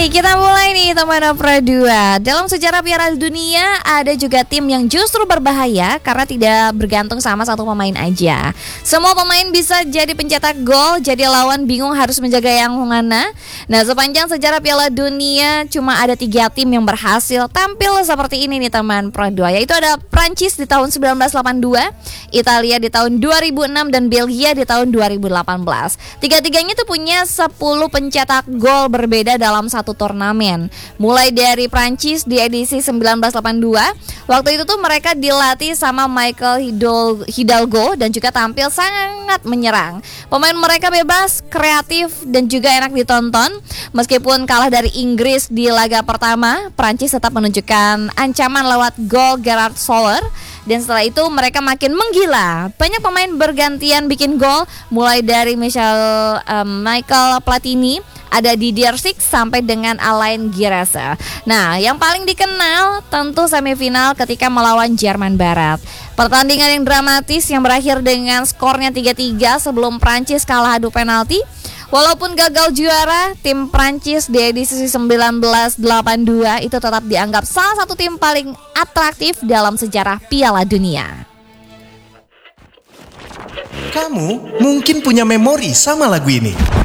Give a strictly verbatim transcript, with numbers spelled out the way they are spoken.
Oke, kita mulai nih teman Opera dua. Dalam sejarah Piala Dunia ada juga tim yang justru berbahaya karena tidak bergantung sama satu pemain aja. Semua pemain bisa jadi pencetak gol, jadi lawan bingung harus menjaga yang mana. Nah, sepanjang sejarah Piala Dunia cuma ada tiga tim yang berhasil tampil seperti ini nih teman Opera dua, yaitu ada Prancis di tahun sembilan belas delapan puluh dua, Italia di tahun dua ribu enam, dan Belgia di tahun dua ribu delapan belas. Tiga-tiganya tuh punya sepuluh pencetak gol berbeda dalam satu turnamen. Mulai dari Prancis di edisi sembilan belas delapan puluh dua, waktu itu tuh mereka dilatih sama Michael Hidalgo dan juga tampil sangat menyerang. Pemain mereka bebas, kreatif, dan juga enak ditonton. Meskipun kalah dari Inggris di laga pertama, Prancis tetap menunjukkan ancaman lewat gol Gerard Soler. Dan setelah itu mereka makin menggila. Banyak pemain bergantian bikin gol, mulai dari Michel, um, Michael Platini, ada Didier Six, sampai dengan Alain Giresse. Nah, yang paling dikenal tentu semifinal ketika melawan Jerman Barat. Pertandingan yang dramatis yang berakhir dengan skornya tiga tiga sebelum Prancis kalah adu penalti. Walaupun gagal juara, tim Prancis di edisi sembilan belas delapan puluh dua itu tetap dianggap salah satu tim paling atraktif dalam sejarah Piala Dunia. Kamu mungkin punya memori sama lagu ini.